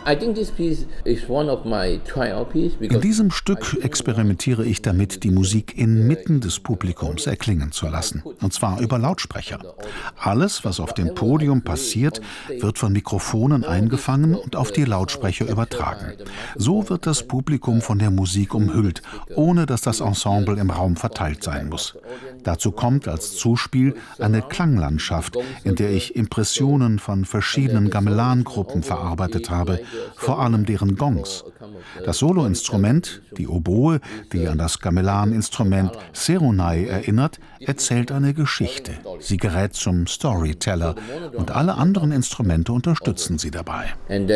In diesem Stück experimentiere ich damit, die Musik inmitten des Publikums erklingen zu lassen, und zwar über Lautsprecher. Alles, was auf dem Podium passiert, wird von Mikrofonen eingefangen und auf die Lautsprecher übertragen. So wird das Publikum von der Musik umhüllt, ohne dass das Ensemble im Raum verteilt sein muss. Dazu kommt als Zuspiel eine Klanglandschaft, in der ich Impressionen von verschiedenen Gamelangruppen verarbeitet habe, vor allem deren Gongs. Das Soloinstrument, die Oboe, die an das Gamelan-Instrument Serunai erinnert, erzählt eine Geschichte. Sie gerät zum Storyteller und alle anderen Instrumente unterstützen sie dabei.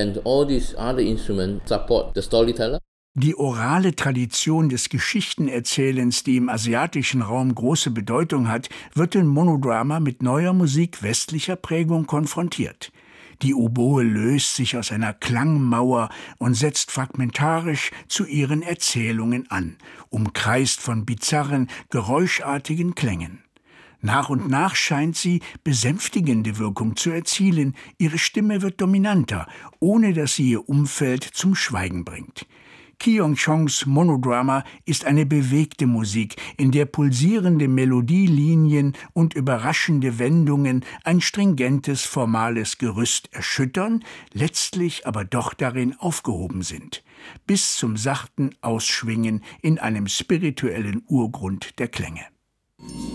Die orale Tradition des Geschichtenerzählens, die im asiatischen Raum große Bedeutung hat, wird in Monodrama mit neuer Musik westlicher Prägung konfrontiert. Die Oboe löst sich aus einer Klangmauer und setzt fragmentarisch zu ihren Erzählungen an, umkreist von bizarren, geräuschartigen Klängen. Nach und nach scheint sie besänftigende Wirkung zu erzielen, ihre Stimme wird dominanter, ohne dass sie ihr Umfeld zum Schweigen bringt. Keong-chongs Monodrama ist eine bewegte Musik, in der pulsierende Melodielinien und überraschende Wendungen ein stringentes, formales Gerüst erschüttern, letztlich aber doch darin aufgehoben sind, bis zum sachten Ausschwingen in einem spirituellen Urgrund der Klänge.